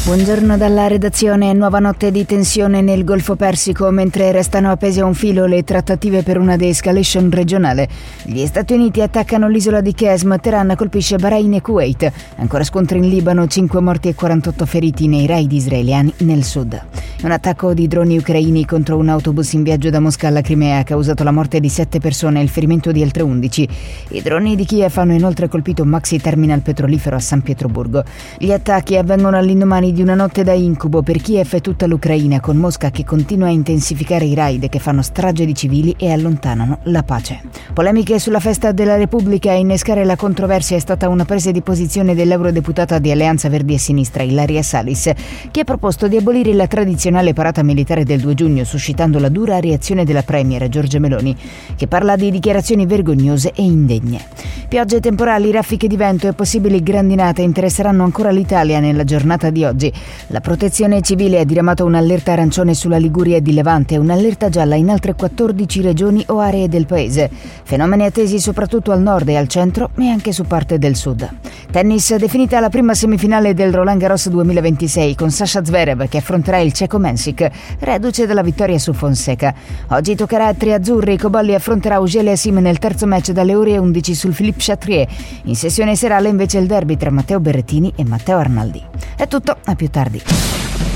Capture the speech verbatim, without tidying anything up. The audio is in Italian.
Buongiorno dalla redazione. Nuova notte di tensione nel Golfo Persico mentre restano appese a un filo le trattative per una de-escalation regionale. Gli Stati Uniti attaccano l'isola di Qesm, Teheran colpisce Bahrain e Kuwait. Ancora scontri in Libano, cinque morti e quarantotto feriti nei raid israeliani nel sud. Un attacco di droni ucraini contro un autobus in viaggio da Mosca alla Crimea ha causato la morte di sette persone e il ferimento di altre undici. I droni di Kiev hanno inoltre colpito un maxi terminal petrolifero a San Pietroburgo. Gli attacchi avvengono all'indomani di una notte da incubo per Kiev e tutta l'Ucraina, con Mosca che continua a intensificare i raid che fanno strage di civili e allontanano la pace. Polemiche sulla festa della Repubblica. A innescare la controversia è stata una presa di posizione dell'eurodeputata di Alleanza Verdi e Sinistra Ilaria Salis, che ha proposto di abolire la tradizionale parata militare del due giugno, suscitando la dura reazione della premier Giorgia Meloni, che parla di dichiarazioni vergognose e indegne. Piogge temporali, raffiche di vento e possibili grandinate interesseranno ancora l'Italia nella giornata di oggi. La Protezione Civile ha diramato un'allerta arancione sulla Liguria e di Levante e un'allerta gialla in altre quattordici regioni o aree del paese. Fenomeni attesi soprattutto al nord e al centro e anche su parte del sud. Tennis, definita la prima semifinale del Roland Garros duemilaventisei con Sasha Zverev che affronterà il ceco Mensik, reduce dalla vittoria su Fonseca. Oggi toccherà a tre azzurri. Cobolli affronterà Auger Aliassime nel terzo match dalle ore undici sul Philippe Chatrier. In sessione serale invece il derby tra Matteo Berrettini e Matteo Arnaldi. È tutto, a più tardi.